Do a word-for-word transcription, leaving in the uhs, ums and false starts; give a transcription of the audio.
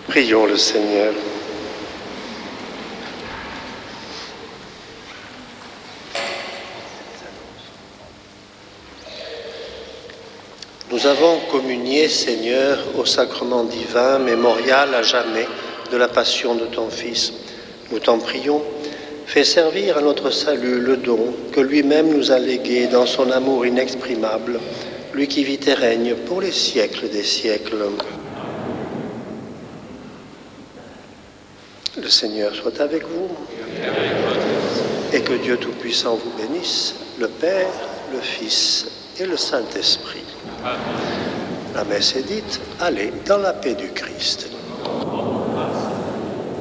Prions le Seigneur. Nous avons communié, Seigneur, au sacrement divin, mémorial à jamais de la passion de ton Fils. Nous t'en prions, fais servir à notre salut le don que lui-même nous a légué dans son amour inexprimable, lui qui vit et règne pour les siècles des siècles. Le Seigneur soit avec vous et que Dieu Tout-Puissant vous bénisse, le Père, le Fils et le Saint-Esprit. La messe est dite, allez dans la paix du Christ.